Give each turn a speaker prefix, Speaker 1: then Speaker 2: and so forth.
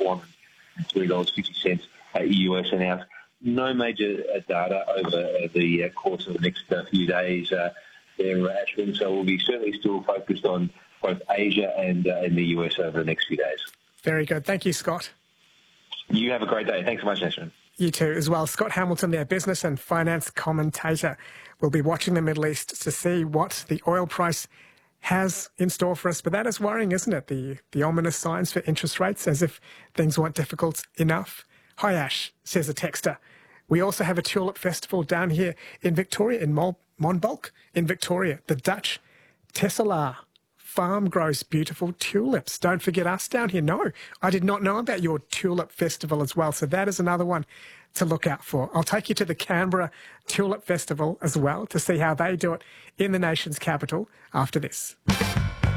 Speaker 1: $3.51 and $3.50 US an ounce. No major data over the course of the next few days there, Ashwin. So we'll be certainly still focused on both Asia and the US over the next few days.
Speaker 2: Very good. Thank you, Scott.
Speaker 1: You have a great day. Thanks so much, Ashwin.
Speaker 2: You too as well. Scott Hamilton, their business and finance commentator. We'll be watching the Middle East to see what the oil price has in store for us. But that is worrying, isn't it? The ominous signs for interest rates, as if things weren't difficult enough. Hi, Ash, says a texter. We also have a tulip festival down here in Victoria, in Monbulk, in Victoria. The Dutch Tesselaar farm grows beautiful tulips. Don't forget us down here. No, I did not know about your tulip festival as well. So that is another one to look out for. I'll take you to the Canberra Tulip Festival as well to see how they do it in the nation's capital after this.